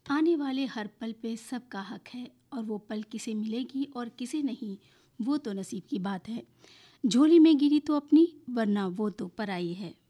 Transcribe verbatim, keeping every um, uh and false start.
आने वाले हर पल पे सबका हक है और वो पल किसे मिलेगी और किसे नहीं, वो तो नसीब की बात है। झोली में गिरी तो अपनी, वरना वो तो पराई है।